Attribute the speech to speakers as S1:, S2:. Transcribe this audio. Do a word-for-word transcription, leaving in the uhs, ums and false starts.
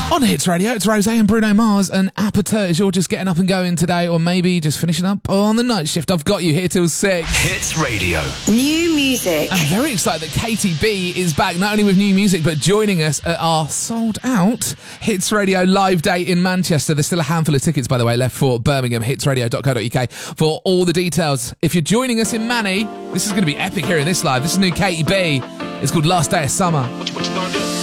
S1: On Hits Radio, it's Rose and Bruno Mars, and Aperture as you're just getting up and going today, or maybe just finishing up on the night shift. I've got you here till six.
S2: Hits Radio.
S3: New music.
S1: I'm very excited that Katie B is back, not only with new music, but joining us at our sold-out Hits Radio live day in Manchester. There's still a handful of tickets, by the way, left for Birmingham, hits radio dot co dot uk for all the details. If you're joining us in Manny, this is going to be epic hearing this live. This is new Katie B. It's called Last Day of Summer.
S2: What you, what you gonna do?